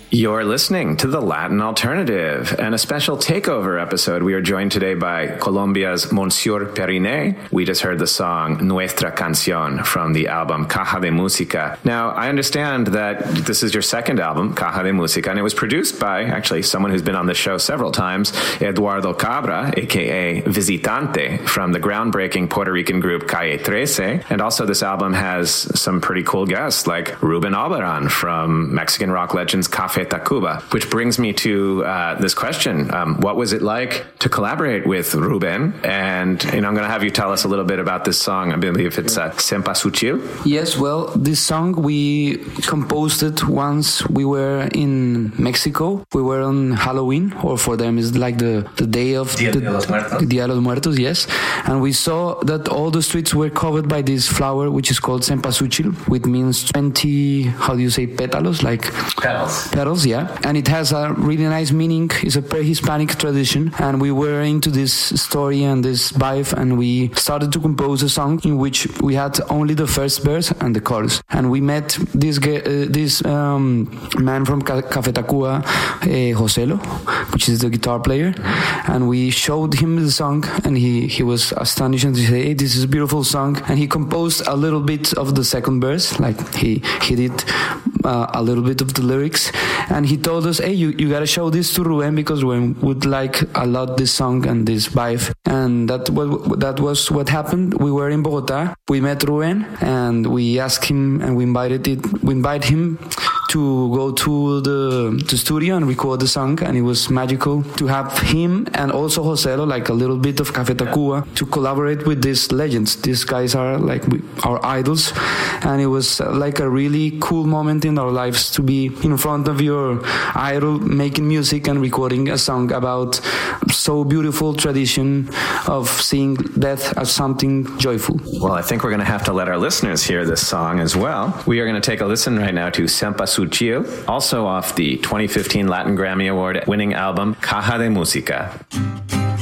You're listening to The Latin Alternative and a special takeover episode. We are joined today by Colombia's Monsieur Periné. We just heard the song Nuestra Canción from the album Caja de Música. Now, I understand that this is your second album, Caja de Música, and it was produced by actually someone who's been on the show several times, Eduardo Cabra, aka Visitante, from the groundbreaking Puerto Rican group Calle 13. And also this album has some pretty cool guests like Ruben Albarrán from Mexican rock legends Café Tacuba, which brings me to this question. What was it like to collaborate with Ruben? And I'm going to have you tell us a little bit about this song. I believe it's Cempasúchil. Yes, well, this song we composed it once we were in Mexico. We were on Halloween, or for them it's like the day of Dia de los Muertos. Dia de los Muertos, yes. And we saw that all the streets were covered by this flower, which is called Cempasúchil, which means 20, how do you say, pétalos? Like petals, yeah. And it has a really nice meaning. It's a pre-Hispanic tradition. And we were into this story and this vibe, and we started to compose a song in which we had only the first verse and the chorus. And we met this man from Café Tacuba, Joselo, which is the guitar player. And we showed him the song, and he was astonished and he said, hey, this is a beautiful song. And he composed a little bit of the second verse, like he did a little bit of the lyrics. And he told us, hey, you gotta show this to Ruben, because Ruben would like a lot this song and this vibe. And that was what happened. We were in Bogota. We met Ruben and we asked him, and we invited him to go to the studio and record the song. And it was magical to have him and also Joselo, like a little bit of Café Tacuba, to collaborate with these legends. These guys are like our idols. And it was like a really cool moment in our lives to be in front of your idol making music and recording a song about so beautiful tradition of seeing death as something joyful. Well, I think we're going to have to let our listeners hear this song as well. We are going to take a listen right now to Cempasúchil, also off the 2015 Latin Grammy Award winning album Caja de Música.